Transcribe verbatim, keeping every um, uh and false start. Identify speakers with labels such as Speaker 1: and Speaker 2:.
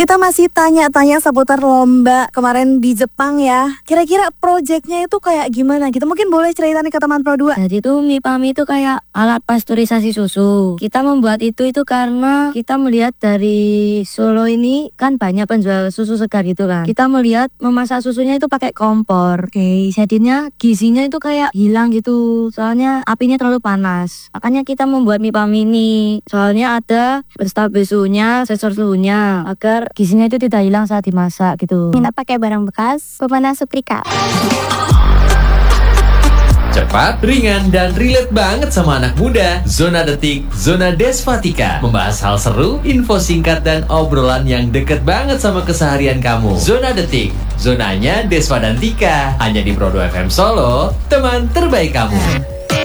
Speaker 1: Kita masih tanya-tanya seputar lomba kemarin di Jepang ya. Kira-kira proyeknya itu kayak gimana gitu? Mungkin boleh cerita nih ke teman Pro dua.
Speaker 2: Jadi tuh Mipami itu kayak alat pasteurisasi susu. Kita membuat itu itu karena kita melihat dari Solo ini kan banyak penjual susu segar gitu kan. Kita melihat memasak susunya itu pakai kompor. Oke, jadinya gizinya itu kayak hilang gitu. Soalnya apinya terlalu panas. Makanya kita membuat Mipami ini. Soalnya ada penstabil suhunya, sensor suhunya agar gizinya itu tidak hilang saat dimasak gitu.
Speaker 3: Minta pakai barang bekas, pemanas setrika.
Speaker 4: Cepat, ringan, dan relate banget sama anak muda. Zona Detik, Zona Desvatika. Membahas hal seru, info singkat, dan obrolan yang deket banget sama keseharian kamu. Zona Detik, zonanya Desva dan Tika. Hanya di Pro dua F M Solo, teman terbaik kamu.